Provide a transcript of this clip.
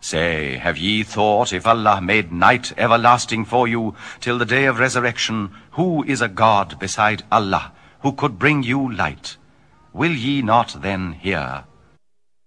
Say, have ye thought, if Allah made night everlasting for you till the day of resurrection, who is a God beside Allah, who could bring you light? Will ye not then hear?